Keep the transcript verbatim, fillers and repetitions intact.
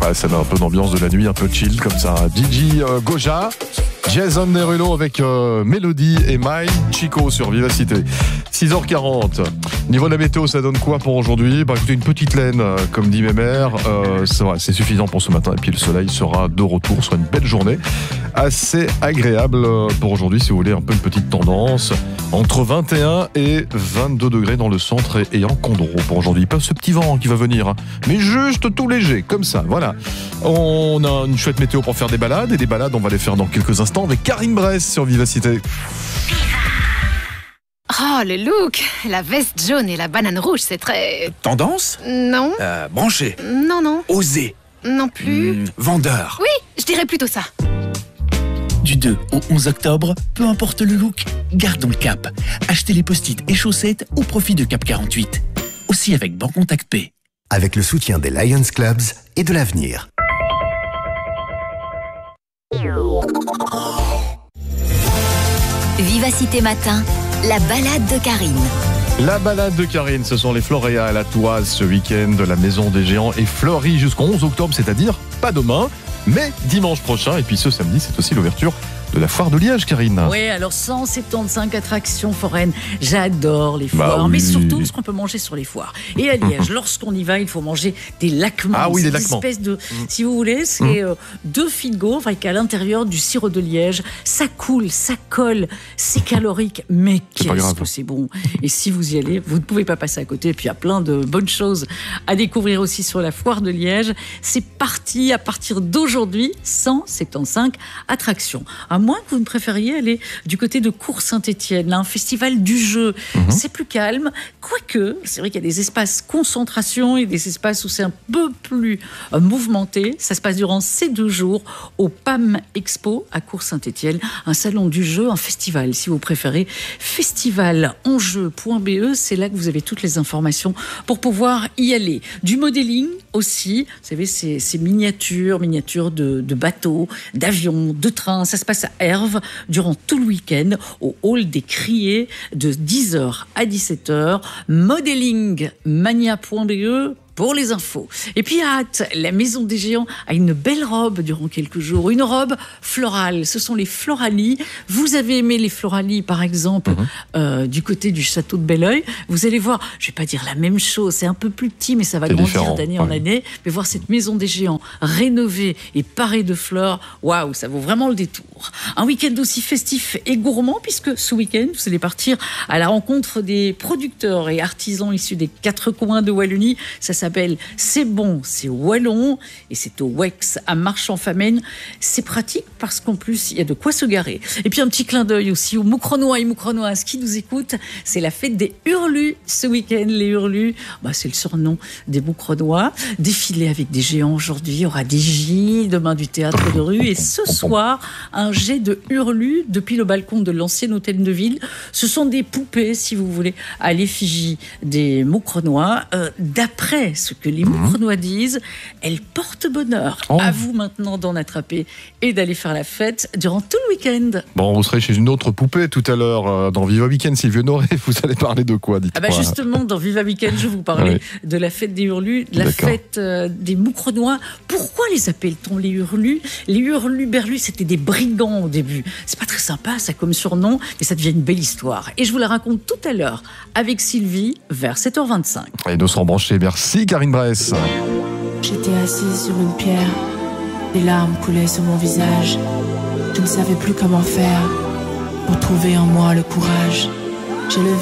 Ouais, ça met un peu d'ambiance de la nuit, un peu chill comme ça. Gigi euh, Goja, Jason Derulo avec euh, Mélodie et My Chico sur Vivacité. six heures quarante. Niveau de la météo, ça donne quoi pour aujourd'hui? Bah écoutez, une petite laine, euh, comme dit mes mères. Euh, c'est, vrai, c'est suffisant pour ce matin. Et puis le soleil sera de retour, sera une belle journée. Assez agréable pour aujourd'hui, si vous voulez, un peu une petite tendance. Entre vingt et un et vingt-deux degrés dans le centre et, et en Condro pour aujourd'hui. Pas ce petit vent qui va venir, hein, mais juste tout léger, comme ça, voilà. On a une chouette météo pour faire des balades, et des balades, on va les faire dans quelques instants avec Karine Bress sur Vivacité. Oh, le look! La veste jaune et la banane rouge, c'est très... Tendance? Non. euh, Branché? Non, non. Osé? Non plus. Mmh, vendeur? Oui, je dirais plutôt ça. Du deux au onze octobre, peu importe le look, gardons le cap. Achetez les post-it et chaussettes au profit de Cap quarante-huit. Aussi avec Bancontact P. Avec le soutien des Lions Clubs et de l'avenir. Vivacité Matin, la balade de Karine. La balade de Karine, ce sont les Floréas à la Toise ce week-end. La Maison des Géants est fleurie jusqu'au onze octobre, c'est-à-dire pas demain, mais dimanche prochain. Et puis ce samedi, c'est aussi l'ouverture de la foire de Liège, Karine. Oui, alors cent soixante-quinze attractions foraines. J'adore les Bah foires, oui. mais surtout ce qu'on peut manger sur les foires. Et à Liège, lorsqu'on y va, il faut manger des laquements. Ah oui, C'est des des laquements. espèces de, si vous voulez, c'est euh, deux fils de gaufre avec à l'intérieur du sirop de Liège. Ça coule, ça colle, c'est calorique, mais C'est pas qu'est-ce grave. que c'est bon. Et si vous y allez, vous ne pouvez pas passer à côté. Et puis il y a plein de bonnes choses à découvrir aussi sur la foire de Liège. C'est parti à partir d'aujourd'hui, cent soixante-quinze attractions. À moins que vous ne préfériez aller du côté de Cours-Saint-Étienne, là, un festival du jeu. Mhm. C'est plus calme, quoique, c'est vrai qu'il y a des espaces concentration et des espaces où c'est un peu plus euh, mouvementé. Ça se passe durant ces deux jours au P A M Expo à Cours-Saint-Étienne, un salon du jeu, un festival, si vous préférez. festival enjeu point b e, c'est là que vous avez toutes les informations pour pouvoir y aller. Du modeling aussi, vous savez, ces, ces miniatures, miniatures de, de bateaux, d'avions, de trains. Ça se passe à Herve durant tout le week-end au hall des Criers de dix heures à dix-sept heures. Modeling mania point b e pour les infos. Et puis à Hâte, la Maison des Géants a une belle robe durant quelques jours, une robe florale. Ce sont les Floralies. Vous avez aimé les Floralies, par exemple, mmh. euh, du côté du château de Belleuil. Vous allez voir, je vais pas dire la même chose, c'est un peu plus petit, mais ça va c'est grandir différent, d'année en ouais. année. Mais voir cette Maison des Géants rénovée et parée de fleurs, waouh, ça vaut vraiment le détour. Un week-end aussi festif et gourmand, puisque ce week-end, vous allez partir à la rencontre des producteurs et artisans issus des quatre coins de Wallonie. Ça s'appelle C'est bon, c'est wallon, et c'est au Wex à Marchand-Famenne. C'est pratique parce qu'en plus, il y a de quoi se garer. Et puis un petit clin d'œil aussi aux Moucronois et Moucronoises qui nous écoutent. C'est la fête des Hurlus ce week-end. Les Hurlus, bah, c'est le surnom des Moucronois. Défilé avec des géants aujourd'hui. Il y aura des J, demain du théâtre de rue. Et ce soir, un jet de Hurlus depuis le balcon de l'ancien hôtel de ville. Ce sont des poupées, si vous voulez, à l'effigie des Moucronois. Euh, d'après ce que les Moucronois disent, elles portent bonheur. Oh. À vous maintenant d'en attraper et d'aller faire la fête durant tout le week-end. Bon, vous serez chez une autre poupée tout à l'heure euh, dans Viva Weekend. Sylvie Honoré, vous allez parler de quoi, dites-moi. Ah bah justement, dans Viva Weekend, je vous parlais oui. de la fête des Hurlus, de la D'accord. fête euh, des Moucronois. Pourquoi les appelle-t-on les Hurlus? Les Hurlus-Berlus, c'était des brigands au début. C'est pas très sympa, ça, comme surnom, mais ça devient une belle histoire. Et je vous la raconte tout à l'heure avec Sylvie vers sept heures vingt-cinq. Et nous serons branchés. Merci, Karine Bress. J'étais assise sur une pierre, des larmes coulaient sur mon visage. Je ne savais plus comment faire pour trouver en moi le courage. J'ai levé